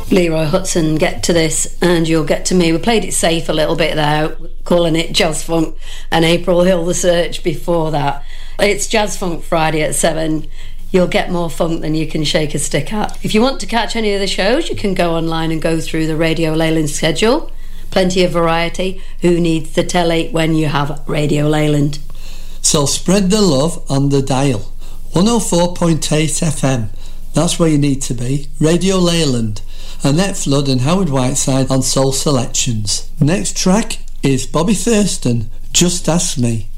Leroy Hudson get to this and you'll get to me. We played it safe a little bit there, calling it Jazz Funk, and April Hill The Search before that. It's Jazz Funk Friday at 7. You'll get more funk than you can shake a stick at. If you want to catch any of the shows, you can go online and go through the Radio Leyland schedule. Plenty of variety. Who needs the telly when you have Radio Leyland? So spread the love on the dial. 104.8 FM. That's where you need to be. Radio Leyland. Annette Flood and Howard Whiteside on Soul Selections. Next track is Bobby Thurston, Just Ask Me.